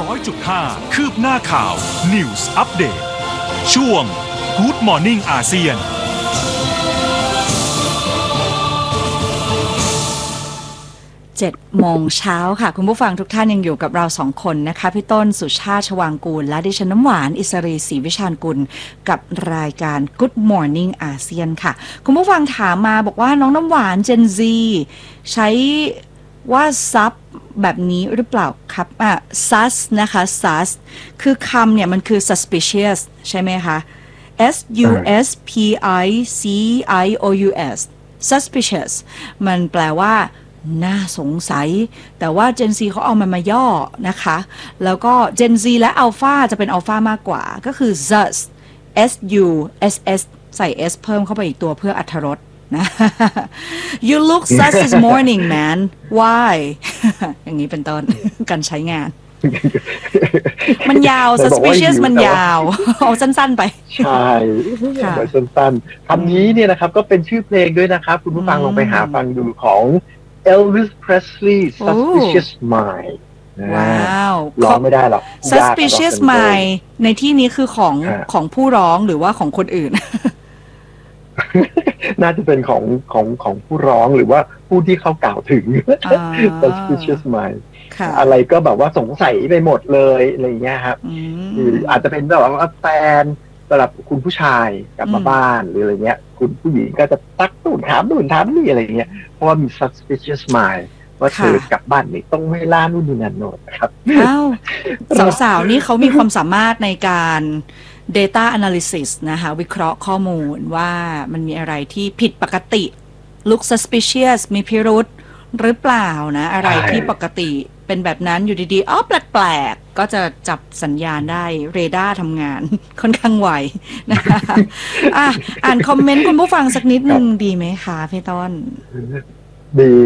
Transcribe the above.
100.5 คืบหน้าข่าว News Update ช่วง Good Morning อาเซียน 7 โมงเช้าค่ะคุณผู้ฟังทุกท่านยังอยู่กับเรา2 คนนะคะพี่ต้นสุชาติชวางกูลและดิฉันน้ำหวานอิสรีศรีวิชาญกุลกับรายการ Good Morning อาเซียนค่ะคุณผู้ฟังถามมาบอกว่าน้องน้ำหวาน Gen Z ใช้ว่าซับแบบนี้หรือเปล่าครับsus นะคะ sus คือคำเนี่ยมันคือ suspicious ใช่ไหมคะ suspicious suspicious มันแปลว่าน่าสงสัยแต่ว่า Gen Z เขาเอามันมาย่อนะคะแล้วก็ Gen Z และ Alpha จะเป็น Alpha มากกว่าก็คือ sus sus ใส่ s เพิ่มเข้าไปอีกตัวเพื่ออรรถรสนะ You look sus this morning man why อย่างนี้เป็นต้น การใช้งานมันยาว suspicious มันยาว เอาสั้นๆไปใช่ไว้สั้นๆคำนี้เนี่ยนะครับก็เป็นชื่อเพลงด้วยนะครับคุณผู้ฟังลองไปหาฟังดูของ Elvis Presley Suspicious Mind ว้าวร้องไม่ได้หรอก Suspicious Mind ในที่นี้คือของผู้ร้องหรือว่าของคนอื่นน่าจะเป็นของผู้ร้องหรือว่าผู้ที่เขากล่าวถึง Suspicious Mind อะไรก็แบบว่าสงสัยไปหมดเลยอะไรอย่างเงี้ยครับอาจจะเป็นแบบว่าแฟนสำหรับคุณผู้ชายกลับมาบ้านหรืออะไรเงี้ยคุณผู้หญิงก็จะตักนู่นถามนี่อะไรเงี้ยเพราะว่ามี suspicious mind ว่าเธอกลับบ้านนี่ต้องเวลานู่นนี่นั่นโน่นนะครับสาวๆนี่เขามีความสามารถในการ data analysis นะคะวิเคราะห์ข้อมูลว่ามันมีอะไรที่ผิดปกติ look suspicious มีพิรุธหรือเปล่านะอะไรที่ปกติเป็นแบบนั้นอยู่ดีๆแปลกๆก็จะจับสัญญาณได้เรดาร์ทำงานค่อนข้างไวนะคะอ่านคอมเมนต์คุณผู้ฟังสักนิดนึงดีไหมคะพี่ต้นดี